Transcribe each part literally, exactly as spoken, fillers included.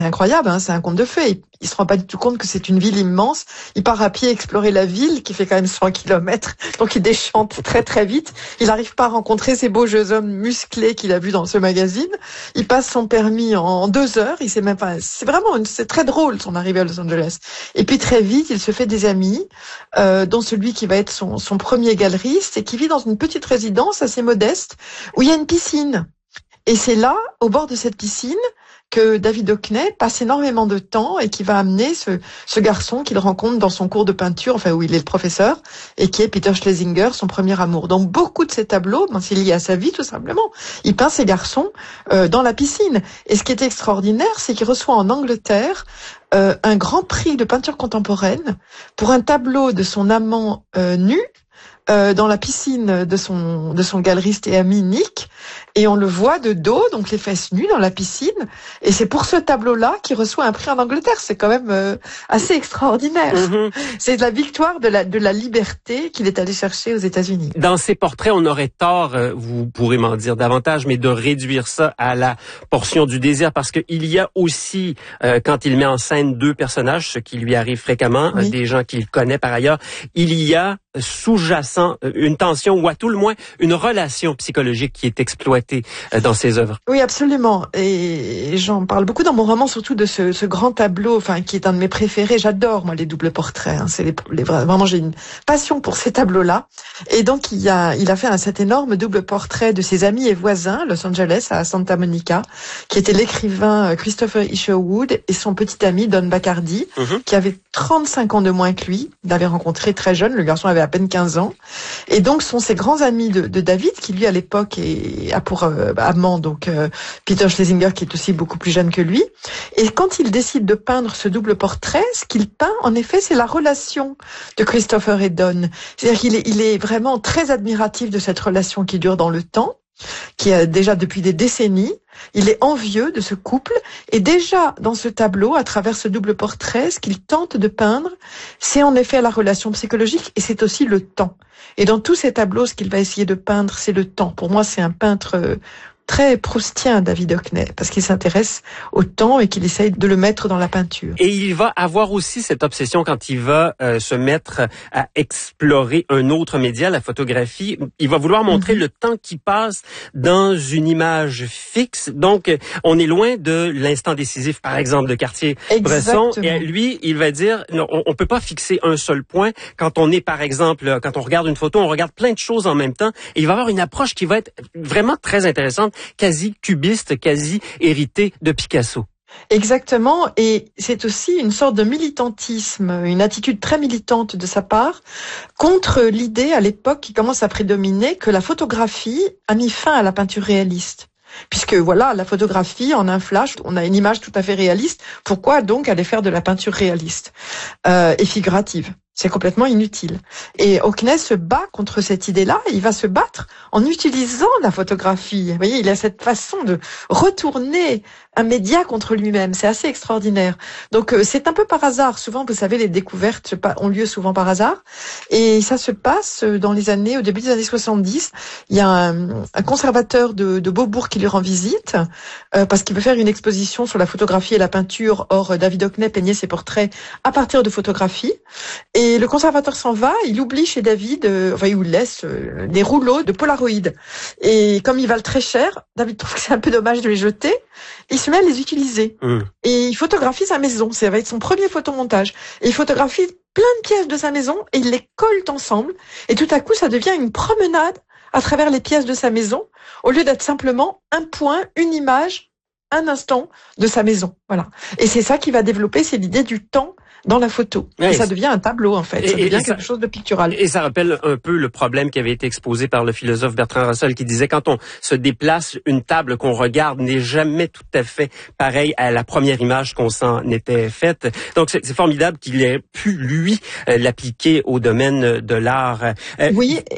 C'est incroyable, hein, c'est un conte de fées. Il, il se rend pas du tout compte que c'est une ville immense. Il part à pied explorer la ville, qui fait quand même cent kilomètres. Donc il déchante très très vite. Il n'arrive pas à rencontrer ces beaux jeux hommes musclés qu'il a vus dans ce magazine. Il passe son permis en deux heures. Il sait même pas. C'est vraiment, une, c'est très drôle son arrivée à Los Angeles. Et puis très vite, il se fait des amis, euh, dont celui qui va être son, son premier galeriste et qui vit dans une petite résidence assez modeste où il y a une piscine. Et c'est là, au bord de cette piscine, que David Hockney passe énormément de temps et qui va amener ce, ce garçon qu'il rencontre dans son cours de peinture, enfin où il est le professeur, et qui est Peter Schlesinger, son premier amour. Donc beaucoup de ces tableaux, ben, c'est lié à sa vie tout simplement. Il peint ces garçons euh, dans la piscine. Et ce qui est extraordinaire, c'est qu'il reçoit en Angleterre euh, un grand prix de peinture contemporaine pour un tableau de son amant euh, nu, Euh, dans la piscine de son de son galeriste et ami Nick, et on le voit de dos, donc les fesses nues dans la piscine, et c'est pour ce tableau-là qu'il reçoit un prix en Angleterre. C'est quand même euh, assez extraordinaire. Mm-hmm. C'est la victoire de la de la liberté qu'il est allé chercher aux États-Unis. Dans ces portraits, on aurait tort, euh, vous pourrez m'en dire davantage, mais de réduire ça à la portion du désir, parce que il y a aussi, euh, quand il met en scène deux personnages, ce qui lui arrive fréquemment, oui. euh, des gens qu'il connaît par ailleurs, il y a sous-jacent une tension ou à tout le moins une relation psychologique qui est exploitée dans ses œuvres. Oui, absolument. Et j'en parle beaucoup dans mon roman, surtout de ce, ce grand tableau, enfin qui est un de mes préférés. J'adore moi les doubles portraits. Hein. C'est les, les vraiment j'ai une passion pour ces tableaux-là. Et donc il a il a fait un, cet énorme double portrait de ses amis et voisins Los Angeles à Santa Monica, qui était l'écrivain Christopher Isherwood et son petit ami Don Bacardi, mm-hmm. qui avait trente-cinq ans de moins que lui. Il l'avait rencontré très jeune. Le garçon avait à peine quinze ans. Et donc, ce sont ces grands amis de, de David, qui lui, à l'époque, est, a pour euh, amant donc euh, Peter Schlesinger, qui est aussi beaucoup plus jeune que lui. Et quand il décide de peindre ce double portrait, ce qu'il peint, en effet, c'est la relation de Christopher et Don. C'est-à-dire qu'il est, il est vraiment très admiratif de cette relation qui dure dans le temps, qui est déjà depuis des décennies. Il est envieux de ce couple, et déjà dans ce tableau, à travers ce double portrait, ce qu'il tente de peindre, c'est en effet la relation psychologique, et c'est aussi le temps. Et dans tous ces tableaux, ce qu'il va essayer de peindre, c'est le temps. Pour moi, c'est un peintre très proustien, David Hockney, parce qu'il s'intéresse au temps et qu'il essaye de le mettre dans la peinture. Et il va avoir aussi cette obsession quand il va euh, se mettre à explorer un autre média, la photographie. Il va vouloir montrer mm-hmm. le temps qui passe dans une image fixe. Donc, on est loin de l'instant décisif, par exemple, de Cartier-Bresson. Et lui, il va dire, non, on, on peut pas fixer un seul point. Quand on est, par exemple, quand on regarde une photo, on regarde plein de choses en même temps. Et il va avoir une approche qui va être vraiment très intéressante, quasi cubiste, quasi hérité de Picasso. Exactement, et c'est aussi une sorte de militantisme, une attitude très militante de sa part contre l'idée à l'époque qui commence à prédominer que la photographie a mis fin à la peinture réaliste. Puisque voilà, la photographie, en un flash, on a une image tout à fait réaliste. Pourquoi donc aller faire de la peinture réaliste euh, et figurative ? C'est complètement inutile. Et Hockney se bat contre cette idée-là. Il va se battre en utilisant la photographie. Vous voyez, il a cette façon de retourner un média contre lui-même. C'est assez extraordinaire. Donc, euh, c'est un peu par hasard. Souvent, vous savez, les découvertes ont lieu souvent par hasard. Et ça se passe dans les années, au début des années soixante-dix. Il y a un, un conservateur de, de Beaubourg qui lui rend visite euh, parce qu'il veut faire une exposition sur la photographie et la peinture. Or, David Hockney peignait ses portraits à partir de photographies. Et le conservateur s'en va, il oublie chez David, euh, enfin il lui laisse euh, des rouleaux de Polaroid. Et comme ils valent très cher, David trouve que c'est un peu dommage de les jeter. Il se met à les utiliser. Mmh. Et il photographie sa maison. Ça va être son premier photomontage. Et il photographie plein de pièces de sa maison et il les colle ensemble. Et tout à coup, ça devient une promenade à travers les pièces de sa maison, au lieu d'être simplement un point, une image, un instant de sa maison. Voilà. Et c'est ça qui va développer, c'est l'idée du temps dans la photo. Et, et ça devient un tableau, en fait. Et, ça devient et quelque ça, chose de pictural. Et ça rappelle un peu le problème qui avait été exposé par le philosophe Bertrand Russell, qui disait quand on se déplace, une table qu'on regarde n'est jamais tout à fait pareille à la première image qu'on s'en était faite. Donc, c'est, c'est formidable qu'il ait pu, lui, euh, l'appliquer au domaine de l'art. Euh, oui.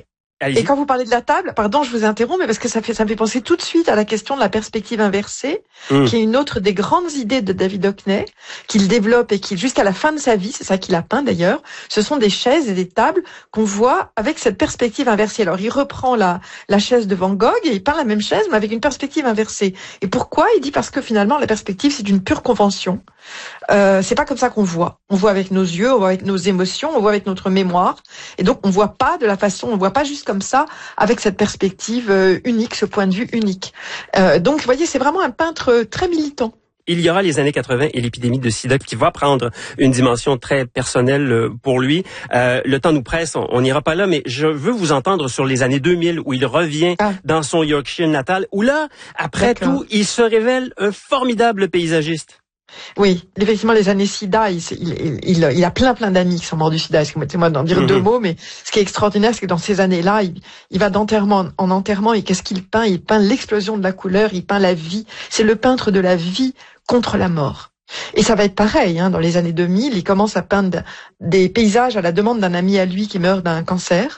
Et quand vous parlez de la table, pardon, je vous interromps, mais parce que ça fait, ça me fait penser tout de suite à la question de la perspective inversée, mmh. qui est une autre des grandes idées de David Hockney, qu'il développe et qui, jusqu'à la fin de sa vie, c'est ça qu'il a peint d'ailleurs, ce sont des chaises et des tables qu'on voit avec cette perspective inversée. Alors, il reprend la, la chaise de Van Gogh et il peint la même chaise, mais avec une perspective inversée. Et pourquoi? Il dit parce que finalement, la perspective, c'est une pure convention. Euh, c'est pas comme ça qu'on voit. On voit avec nos yeux, on voit avec nos émotions, on voit avec notre mémoire. Et donc, on voit pas de la façon, on voit pas juste comme ça, avec cette perspective euh, unique, ce point de vue unique. Euh, donc, vous voyez, c'est vraiment un peintre très militant. Il y aura les années quatre-vingts et l'épidémie de sida qui va prendre une dimension très personnelle pour lui. Euh, le temps nous presse, on n'ira pas là, mais je veux vous entendre sur les années deux mille où il revient ah. dans son Yorkshire natal, où là, après D'accord. tout, il se révèle un formidable paysagiste. Oui, effectivement, les années sida, il, il, il, il a plein plein d'amis qui sont morts du sida. Excusez-moi d'en dire mm-hmm. deux mots, mais ce qui est extraordinaire, c'est que dans ces années-là, il, il va d'enterrement en enterrement et qu'est-ce qu'il peint? Il peint l'explosion de la couleur, il peint la vie. C'est le peintre de la vie contre la mort. Et ça va être pareil, hein, dans les années deux mille, il commence à peindre des paysages à la demande d'un ami à lui qui meurt d'un cancer.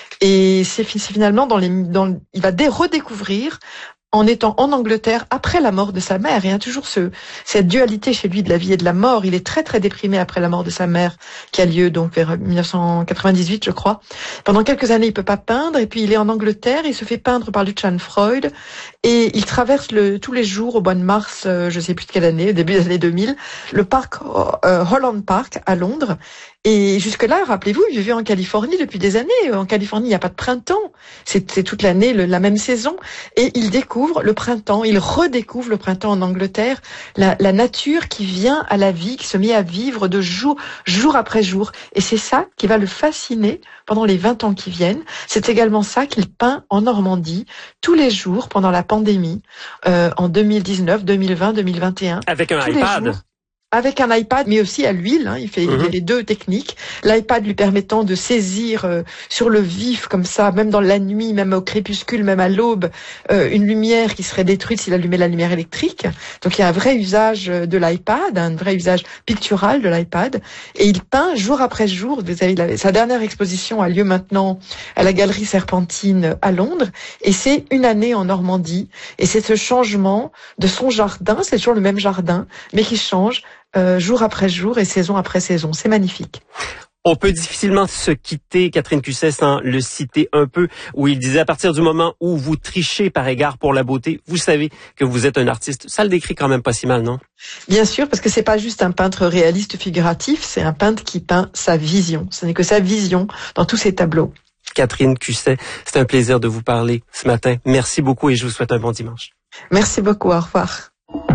Et c'est, c'est finalement dans les, dans, il va dé- redécouvrir en étant en Angleterre après la mort de sa mère. Il y a toujours ce, cette dualité chez lui de la vie et de la mort. Il est très très déprimé après la mort de sa mère qui a lieu donc vers dix-neuf cent quatre-vingt-dix-huit, je crois. Pendant quelques années, il peut pas peindre et puis il est en Angleterre. Il se fait peindre par Lucian Freud et il traverse le, tous les jours au mois de mars, euh, je sais plus de quelle année, au début des années deux mille, le parc euh, Holland Park à Londres. Et jusque-là, rappelez-vous, il vivait en Californie depuis des années. En Californie, il n'y a pas de printemps. C'est, c'est toute l'année le, la même saison. Et il découvre le printemps, il redécouvre le printemps en Angleterre, la, la nature qui vient à la vie, qui se met à vivre de jour, jour après jour. Et c'est ça qui va le fasciner pendant les vingt ans qui viennent. C'est également ça qu'il peint en Normandie tous les jours pendant la pandémie, euh, en deux mille dix-neuf, deux mille vingt, deux mille vingt et un. Avec un iPad. Avec un iPad, mais aussi à l'huile, hein, il fait mmh. les deux techniques. L'iPad lui permettant de saisir euh, sur le vif, comme ça, même dans la nuit, même au crépuscule, même à l'aube, euh, une lumière qui serait détruite s'il allumait la lumière électrique. Donc il y a un vrai usage de l'iPad, un vrai usage pictural de l'iPad. Et il peint jour après jour. Vous avez la, sa dernière exposition a lieu maintenant à la Galerie Serpentine à Londres. Et c'est une année en Normandie. Et c'est ce changement de son jardin, c'est toujours le même jardin, mais qui change Euh, jour après jour et saison après saison. C'est magnifique. On peut difficilement se quitter, Catherine Cusset, sans le citer un peu, où il disait à partir du moment où vous trichez par égard pour la beauté, vous savez que vous êtes un artiste. Ça le décrit quand même pas si mal, non? Bien sûr, parce que c'est pas juste un peintre réaliste figuratif, c'est un peintre qui peint sa vision. Ce n'est que sa vision dans tous ses tableaux. Catherine Cusset, c'est un plaisir de vous parler ce matin. Merci beaucoup et je vous souhaite un bon dimanche. Merci beaucoup, au revoir.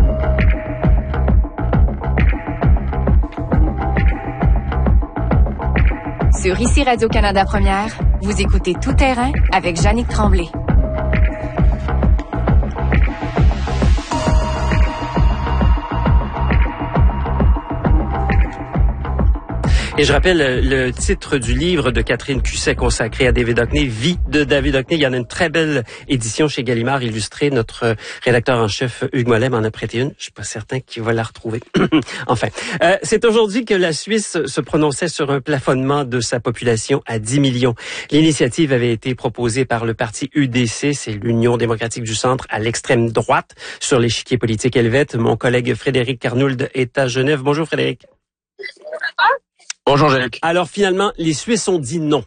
Sur Ici Radio-Canada Première, vous écoutez Tout Terrain avec Jannick Tremblay. Et je rappelle le titre du livre de Catherine Cusset consacré à David Hockney, Vie de David Hockney. Il y en a une très belle édition chez Gallimard illustrée. Notre rédacteur en chef Hugues Mollet m'en a prêté une. Je suis pas certain qu'il va la retrouver. Enfin, euh, c'est aujourd'hui que la Suisse se prononçait sur un plafonnement de sa population à dix millions. L'initiative avait été proposée par le parti U D C, c'est l'Union démocratique du centre, à l'extrême droite sur l'échiquier politique helvète. Mon collègue Frédéric Carnould est à Genève. Bonjour Frédéric. Bonjour Jacques. Alors finalement, les Suisses ont dit non.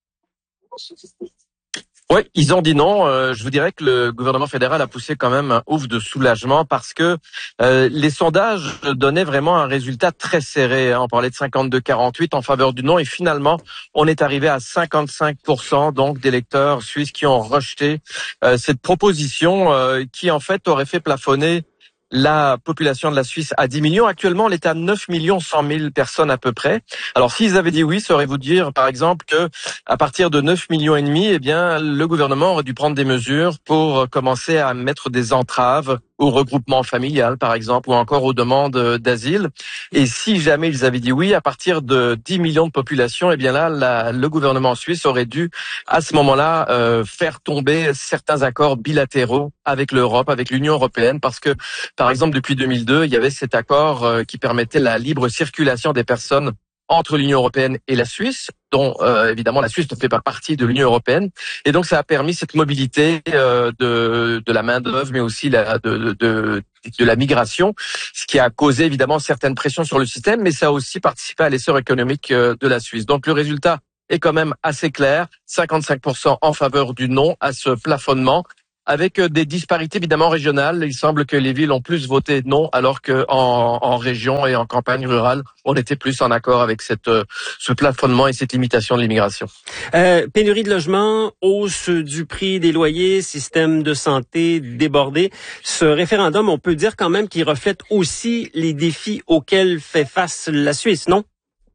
Oui, ils ont dit non. Euh, je vous dirais que le gouvernement fédéral a poussé quand même un ouf de soulagement parce que euh, les sondages donnaient vraiment un résultat très serré. On parlait de cinquante-deux à quarante-huit en faveur du non et finalement, on est arrivé à cinquante-cinq pour cent donc d'électeurs suisses qui ont rejeté euh, cette proposition euh, qui en fait aurait fait plafonner la population de la Suisse à dix millions. Actuellement, on est à neuf millions cent mille personnes à peu près. Alors, s'ils avaient dit oui, ça aurait vous dire, par exemple, que à partir de neuf millions et demi, eh bien, le gouvernement aurait dû prendre des mesures pour commencer à mettre des entraves au regroupement familial, par exemple, ou encore aux demandes d'asile. Et si jamais ils avaient dit oui, à partir de dix millions de population, eh bien là, la, le gouvernement suisse aurait dû, à ce moment-là, euh, faire tomber certains accords bilatéraux avec l'Europe, avec l'Union européenne, parce que, par exemple, depuis deux mille deux, il y avait cet accord euh, qui permettait la libre circulation des personnes entre l'Union européenne et la Suisse, dont euh, évidemment la Suisse ne fait pas partie de l'Union européenne. Et donc ça a permis cette mobilité euh, de, de la main-d'œuvre, mais aussi la, de, de, de la migration, ce qui a causé évidemment certaines pressions sur le système, mais ça a aussi participé à l'essor économique euh, de la Suisse. Donc le résultat est quand même assez clair, cinquante-cinq pour cent en faveur du non à ce plafonnement, avec des disparités évidemment régionales. Il semble que les villes ont plus voté non, alors qu'en en région et en campagne rurale, on était plus en accord avec cette, ce plafonnement et cette limitation de l'immigration. Euh, pénurie de logements, hausse du prix des loyers, système de santé débordé. Ce référendum, on peut dire quand même qu'il reflète aussi les défis auxquels fait face la Suisse, non?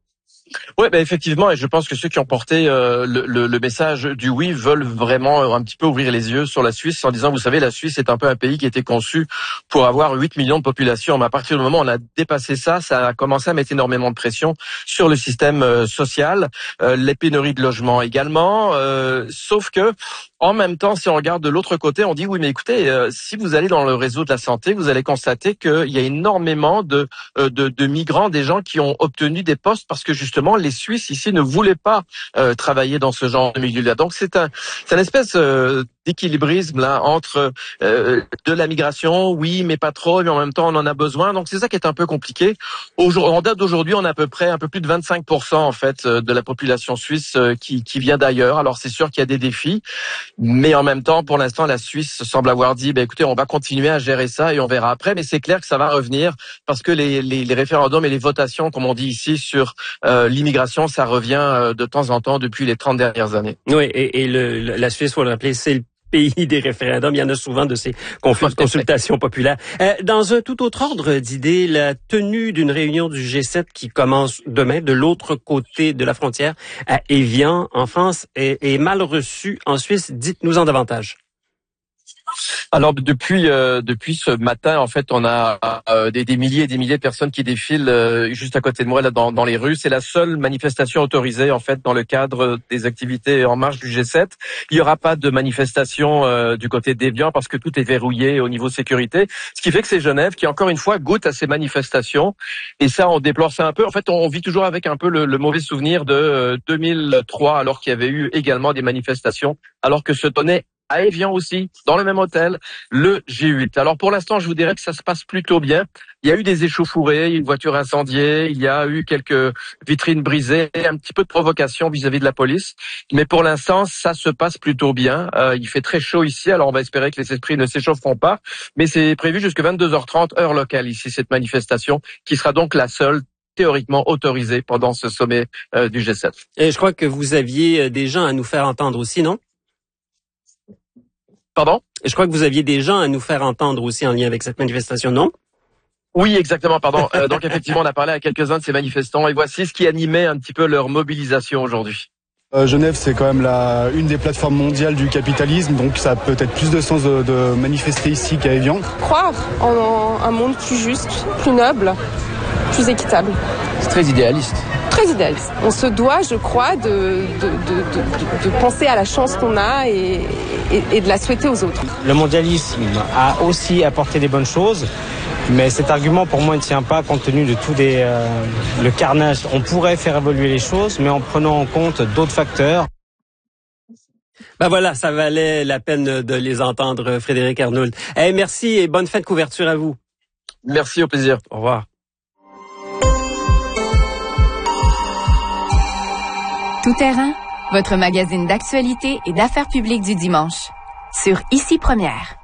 Oui, ben effectivement, et je pense que ceux qui ont porté euh, le, le, le message du oui veulent vraiment un petit peu ouvrir les yeux sur la Suisse en disant, vous savez, la Suisse est un peu un pays qui était conçu pour avoir huit millions de population. Mais à partir du moment où on a dépassé ça, ça a commencé à mettre énormément de pression sur le système euh, social, euh, les pénuries de logements également. Euh, sauf que en même temps, si on regarde de l'autre côté, on dit oui, mais écoutez, euh, si vous allez dans le réseau de la santé, vous allez constater qu'il y a énormément de, euh, de, de migrants, des gens qui ont obtenu des postes parce que justement les Suisses ici ne voulaient pas euh, travailler dans ce genre de milieu-là. Donc c'est un, c'est une espèce euh, d'équilibrisme là entre euh, de la migration, oui, mais pas trop, mais en même temps on en a besoin. Donc c'est ça qui est un peu compliqué. Aujourd'hui, en date d'aujourd'hui, on a à peu près un peu plus de vingt-cinq pour cent en fait de la population suisse qui, qui vient d'ailleurs. Alors c'est sûr qu'il y a des défis. Mais en même temps, pour l'instant, la Suisse semble avoir dit, bah, écoutez, on va continuer à gérer ça et on verra après. Mais c'est clair que ça va revenir parce que les, les, les référendums et les votations, comme on dit ici, sur euh, l'immigration, ça revient euh, de temps en temps depuis les trente dernières années. Oui, et, et le, la Suisse, faut le rappeler, c'est le pays des référendums. Il y en a souvent de ces consultations populaires. Euh, dans un tout autre ordre d'idées, la tenue d'une réunion du G sept qui commence demain de l'autre côté de la frontière à Évian, en France, est, est mal reçue en Suisse. Dites-nous en davantage. Alors depuis euh, depuis ce matin, en fait, on a euh, des, des milliers et des milliers de personnes qui défilent euh, juste à côté de moi là dans, dans les rues. C'est la seule manifestation autorisée en fait dans le cadre des activités en marche du G sept. Il y aura pas de manifestation euh, du côté d'Évian parce que tout est verrouillé au niveau sécurité. Ce qui fait que c'est Genève qui encore une fois goûte à ces manifestations. Et ça, on déplore ça un peu. En fait, on vit toujours avec un peu le, le mauvais souvenir de euh, deux mille trois, alors qu'il y avait eu également des manifestations, alors que se tenait à Évian aussi, dans le même hôtel, le G huit. Alors pour l'instant, je vous dirais que ça se passe plutôt bien. Il y a eu des échauffourées, une voiture incendiée, il y a eu quelques vitrines brisées, un petit peu de provocation vis-à-vis de la police. Mais pour l'instant, ça se passe plutôt bien. Euh, il fait très chaud ici, alors on va espérer que les esprits ne s'échaufferont pas. Mais c'est prévu jusqu'à vingt-deux heures trente, heure locale ici, cette manifestation, qui sera donc la seule théoriquement autorisée pendant ce sommet euh, du G sept. Et je crois que vous aviez des gens à nous faire entendre aussi, non? Pardon? Je crois que vous aviez des gens à nous faire entendre aussi en lien avec cette manifestation, non? Oui, exactement, pardon. Euh, donc effectivement, on a parlé à quelques-uns de ces manifestants et voici ce qui animait un petit peu leur mobilisation aujourd'hui. Euh, Genève, c'est quand même la, une des plateformes mondiales du capitalisme, donc ça a peut-être plus de sens de, de manifester ici qu'à Évian. Croire en un monde plus juste, plus noble, plus équitable. C'est très idéaliste. Très idéaliste. On se doit, je crois, de, de, de, de, de penser à la chance qu'on a et, et, et de la souhaiter aux autres. Le mondialisme a aussi apporté des bonnes choses, mais cet argument pour moi ne tient pas compte tenu de tout des, euh, le carnage. On pourrait faire évoluer les choses, mais en prenant en compte d'autres facteurs. Ben voilà, ça valait la peine de les entendre, Frédéric Arnould. Eh, merci et bonne fin de couverture à vous. Merci, au plaisir. Au revoir. Tout terrain, votre magazine d'actualité et d'affaires publiques du dimanche. Sur Ici Première.